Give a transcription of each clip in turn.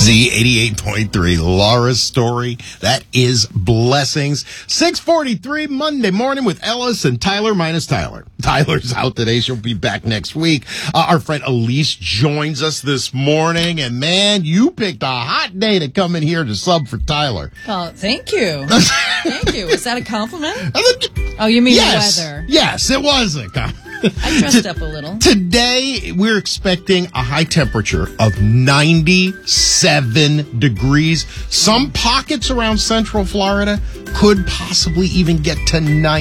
Z88.3, Laura's story. That is blessings. 6:43 Monday morning with Ellis and Tyler minus Tyler. Tyler's out today. She'll be back next week. Our friend Elise joins us this morning. And man, you picked a hot day to come in here to sub for Tyler. Oh, thank you. Thank you. Was that a compliment? Oh, you mean yes. the weather? Yes, it was a compliment. I dressed up a little. Today, we're expecting a high temperature of 97 degrees. Some pockets around Central Florida could possibly even get to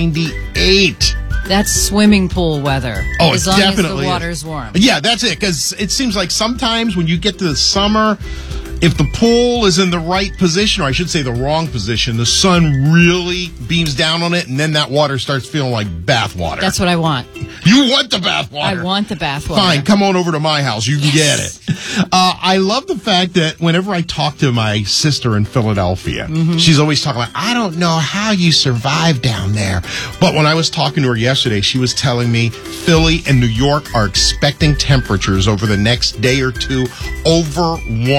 98. That's swimming pool weather. Oh, as it long definitely as the water's warm. Yeah, that's it. Because it seems like sometimes when you get to the summer, if the pool is in the right position, or I should say the wrong position, the sun really beams down on it, and then that water starts feeling like bath water. That's what I want. You want the bath water? I want the bath water. Fine, come on over to my house. You can get it. I love the fact that whenever I talk to my sister in Philadelphia, she's always talking about, I don't know how you survive down there. But when I was talking to her yesterday, she was telling me Philly and New York are expecting temperatures over the next day or two over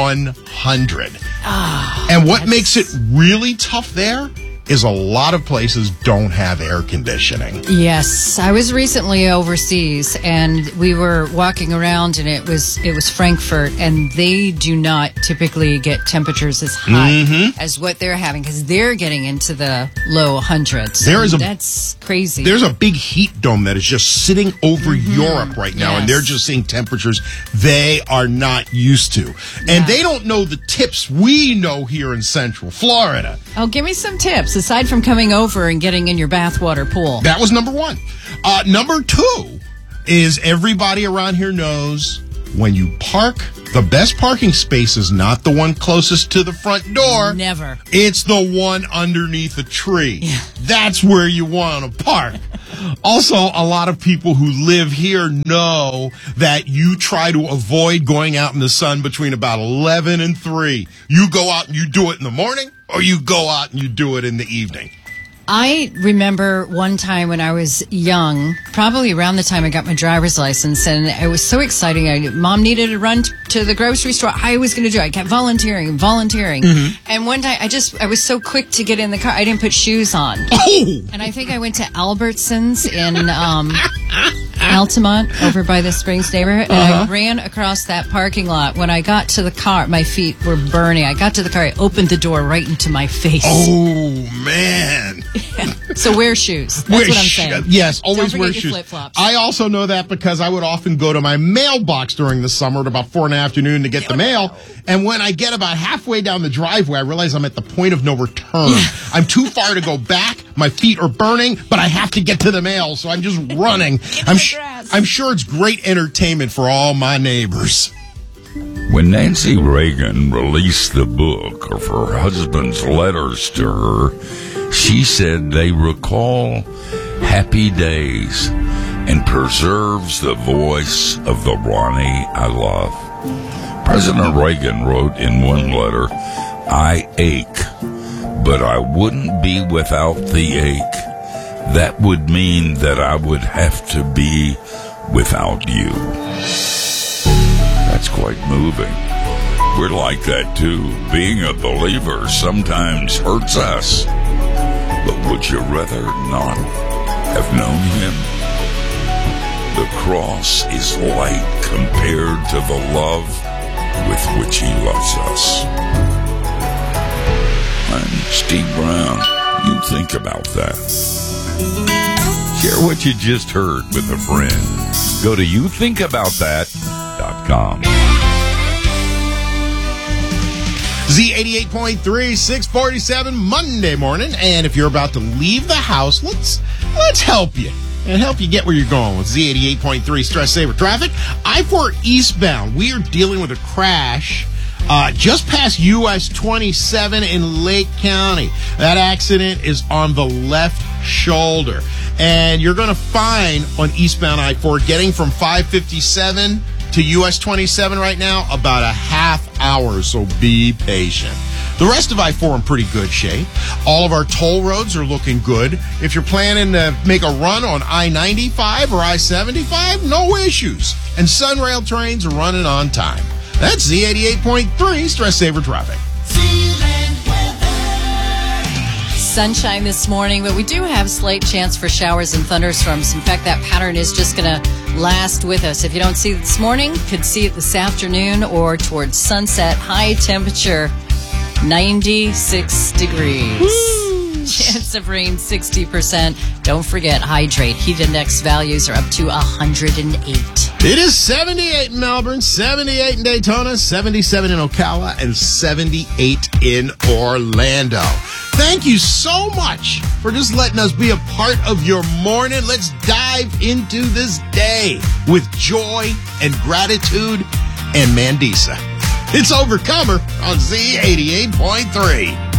100. And what makes it really tough there is a lot of places don't have air conditioning. Yes, I was recently overseas, and we were walking around, and it was Frankfurt, and they do not typically get temperatures as high as what they're having, because they're getting into the low hundreds. That's crazy. There's a big heat dome that is just sitting over Europe right now, and they're just seeing temperatures they are not used to. And they don't know the tips we know here in Central Florida. Oh, give me some tips. Aside from coming over and getting in your bathwater pool. That was number one. Number two is everybody around here knows when you park, the best parking space is not the one closest to the front door. Never. It's the one underneath a tree. Yeah. That's where you want to park. Also, a lot of people who live here know that you try to avoid going out in the sun between about 11 and 3. You go out and you do it in the morning, or you go out and you do it in the evening. I remember one time when I was young, probably around the time I got my driver's license, and it was so exciting. Mom needed to run to the grocery store. I was going to do it. I kept volunteering. And one time, I was so quick to get in the car, I didn't put shoes on. Oh! And I think I went to Albertsons in Altamont, over by the Springs neighborhood, and I ran across that parking lot. When I got to the car, my feet were burning. I got to the car, I opened the door right into my face. Oh, man. So wear shoes. That's what I'm saying. Yes, always wear shoes. Flip-flops. I also know that because I would often go to my mailbox during the summer at about 4 in the afternoon to get the mail. And when I get about halfway down the driveway, I realize I'm at the point of no return. I'm too far to go back. My feet are burning, but I have to get to the mail, so I'm just running. I'm sure it's great entertainment for all my neighbors. When Nancy Reagan released the book of her husband's letters to her, she said they recall happy days and preserves the voice of the Ronnie I love. President Reagan wrote in one letter, I ache, but I wouldn't be without the ache. That would mean that I would have to be without you. That's quite moving. We're like that too. Being a believer sometimes hurts us. But would you rather not have known him? The cross is light compared to the love with which he loves us. I'm Steve Brown. You think about that. Share what you just heard with a friend. Go to youthinkaboutthat.com. Z88.3, 647 Monday morning. And if you're about to leave the house, let's help you. And help you get where you're going with Z88.3 Stress Saver Traffic. I-4 eastbound, we are dealing with a crash just past US 27 in Lake County. That accident is on the left shoulder. And you're going to find on eastbound I-4 getting from 557 to US 27 right now about a half hour, so be patient. The rest of I-4 in pretty good shape. All of our toll roads are looking good. If you're planning to make a run on I-95 or I-75, no issues. And Sunrail trains are running on time. That's Z88.3 Stress Saver Traffic. Sunshine this morning, but we do have slight chance for showers and thunderstorms. In fact, that pattern is just going to last with us. If you don't see it this morning, could see it this afternoon or towards sunset. High temperature, 96 degrees. Woo! Chance of rain, 60%. Don't forget, hydrate. Heat index values are up to 108. It is 78 in Melbourne, 78 in Daytona, 77 in Ocala, and 78 in Orlando. Thank you so much for just letting us be a part of your morning. Let's dive into this day with joy and gratitude and Mandisa. It's Overcomer on Z88.3.